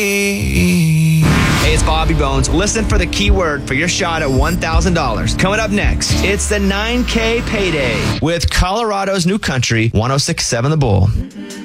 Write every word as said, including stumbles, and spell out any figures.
Hey, it's Bobby Bones. Listen for the keyword for your shot at one thousand dollars. Coming up next, it's the nine K payday with Colorado's New Country, one oh six point seven The Bull.